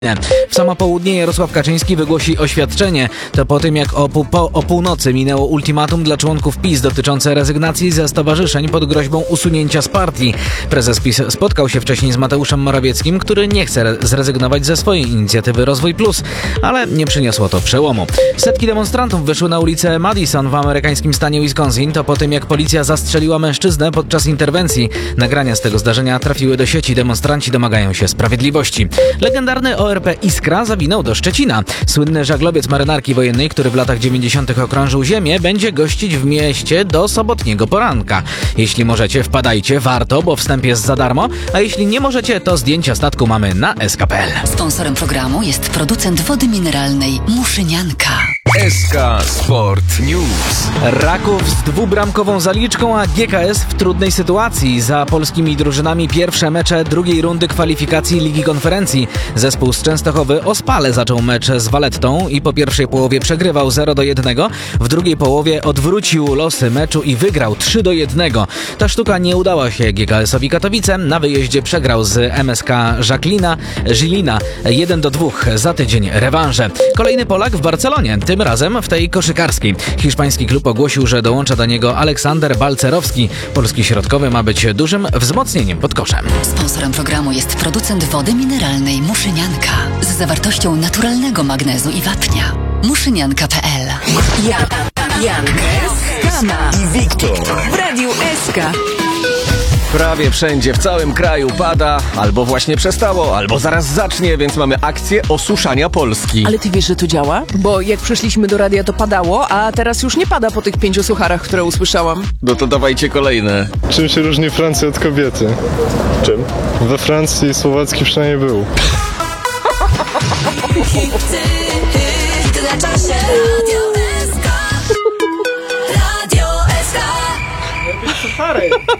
W samo południe Jarosław Kaczyński wygłosi oświadczenie. To po tym, jak o północy minęło ultimatum dla członków PiS dotyczące rezygnacji ze stowarzyszeń pod groźbą usunięcia z partii. Prezes PiS spotkał się wcześniej z Mateuszem Morawieckim, który nie chce zrezygnować ze swojej inicjatywy Rozwój Plus, ale nie przyniosło to przełomu. Setki demonstrantów wyszły na ulicę Madison w amerykańskim stanie Wisconsin. To po tym, jak policja zastrzeliła mężczyznę podczas interwencji. Nagrania z tego zdarzenia trafiły do sieci. Demonstranci domagają się sprawiedliwości. Legendarny ORP Iskra zawinął do Szczecina. Słynny żaglowiec marynarki wojennej, który w latach 90. okrążył ziemię, będzie gościć w mieście do sobotniego poranka. Jeśli możecie, wpadajcie, warto, bo wstęp jest za darmo, a jeśli nie możecie, to zdjęcia statku mamy na sk.pl. Sponsorem programu jest producent wody mineralnej Muszynianka. SK Sport News. Raków z dwubramkową zaliczką, a GKS w trudnej sytuacji. Za polskimi drużynami pierwsze mecze drugiej rundy kwalifikacji Ligi Konferencji. Zespół z Częstochowy ospale zaczął mecz z Valettą i po pierwszej połowie przegrywał 0-1. W drugiej połowie odwrócił losy meczu i wygrał 3-1. Ta sztuka nie udała się GKS-owi Katowice. Na wyjeździe przegrał z MSK Żilina 1-2. Za tydzień rewanże. Kolejny Polak w Barcelonie. Tym razem w tej koszykarskiej. Hiszpański klub ogłosił, że dołącza do niego Aleksander Balcerowski. Polski środkowy ma być dużym wzmocnieniem pod koszem. Sponsorem programu jest producent wody mineralnej Muszynianka z zawartością naturalnego magnezu i wapnia. Muszynianka.pl. Skama I Wiktor. w Radiu SK. Prawie wszędzie w całym kraju pada, albo właśnie przestało, albo zaraz zacznie, więc mamy akcję osuszania Polski. Ale ty wiesz, że to działa? Bo jak przyszliśmy do radia, to padało, a teraz już nie pada po tych 5 sucharach, które usłyszałam. No to dawajcie kolejne. Czym się różni Francja od kobiety? Czym? We Francji Słowacki przynajmniej był. Radio SK.